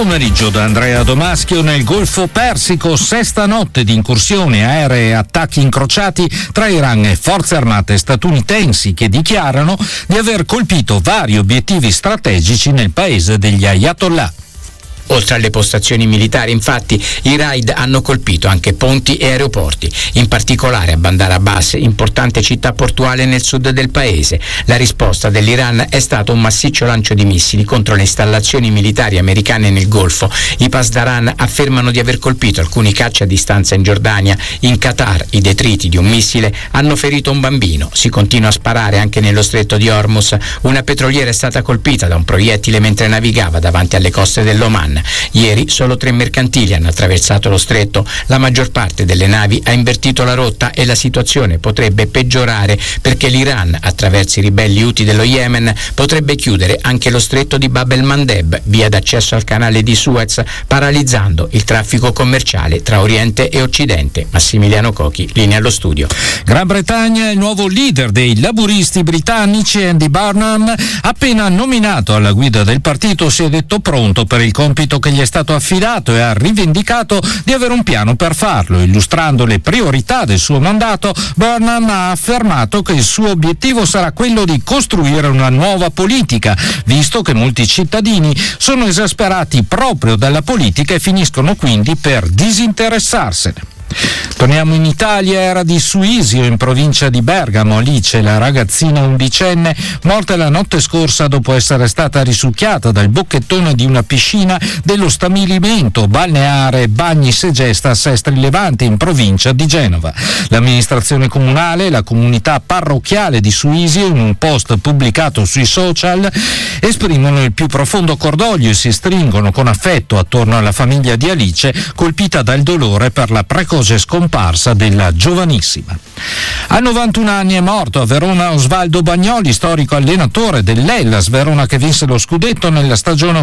pomeriggio da Andrea Domaschio. Nel Golfo Persico, sesta notte di incursioni aeree e attacchi incrociati tra Iran e forze armate statunitensi che dichiarano di aver colpito vari obiettivi strategici nel paese degli Ayatollah. Oltre alle postazioni militari, infatti, i raid hanno colpito anche ponti e aeroporti, in particolare a Bandar Abbas, importante città portuale nel sud del paese. La risposta dell'Iran è stato un massiccio lancio di missili contro le installazioni militari americane nel Golfo. I Pasdaran affermano di aver colpito alcuni caccia a distanza in Giordania. In Qatar, i detriti di un missile hanno ferito un bambino. Si continua a sparare anche nello stretto di Hormuz. Una petroliera è stata colpita da un proiettile mentre navigava davanti alle coste dell'Oman. Ieri solo 3 mercantili hanno attraversato lo stretto. La maggior parte delle navi ha invertito la rotta e la situazione potrebbe peggiorare perché l'Iran, attraverso i ribelli Houthi dello Yemen, potrebbe chiudere anche lo stretto di Bab el-Mandeb, via d'accesso al canale di Suez, paralizzando il traffico commerciale tra Oriente e Occidente. Massimiliano Cochi, linea allo studio. Gran Bretagna, il nuovo leader dei laburisti britannici, Andy Burnham, appena nominato alla guida del partito, si è detto pronto per il compito che gli è stato affidato e ha rivendicato di avere un piano per farlo. Illustrando le priorità del suo mandato, Burnham ha affermato che il suo obiettivo sarà quello di costruire una nuova politica, visto che molti cittadini sono esasperati proprio dalla politica e finiscono quindi per disinteressarsene. Torniamo in Italia. Era di Suisio, in provincia di Bergamo. Alice, la ragazzina undicenne, morta la notte scorsa dopo essere stata risucchiata dal bocchettone di una piscina dello stabilimento balneare Bagni Segesta a Sestri Levante, in provincia di Genova. L'amministrazione comunale e la comunità parrocchiale di Suisio, in un post pubblicato sui social, esprimono il più profondo cordoglio e si stringono con affetto attorno alla famiglia di Alice, colpita dal dolore per la precoce scomparsa della giovanissima. A 91 anni è morto a Verona Osvaldo Bagnoli, storico allenatore dell'Hellas Verona, che vinse lo scudetto nella stagione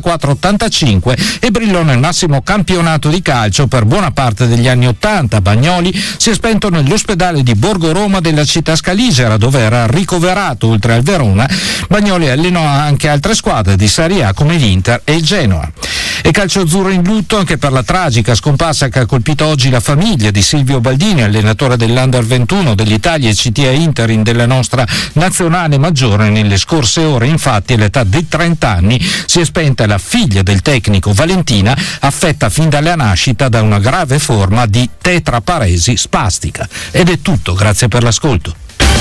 84-85 e brillò nel massimo campionato di calcio per buona parte degli anni 80. Bagnoli si è spento nell'ospedale di Borgo Roma della città scaligera, dove era ricoverato. Oltre al Verona, Bagnoli allenò anche altre squadre di Serie A come l'Inter e il Genoa. E calcio azzurro in lutto anche per la tragica scomparsa che ha colpito oggi la famiglia di Silvio Baldini, allenatore dell'Under 21 dell'Italia e CTA interim della nostra nazionale maggiore. Nelle scorse ore, infatti, all'età di 30 anni si è spenta la figlia del tecnico, Valentina, affetta fin dalla nascita da una grave forma di tetraparesi spastica. Ed è tutto, grazie per l'ascolto.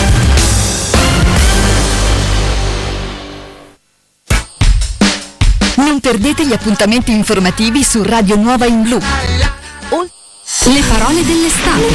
Non perdete gli appuntamenti informativi su Radio Nuova in Blu. Le parole dell'estate.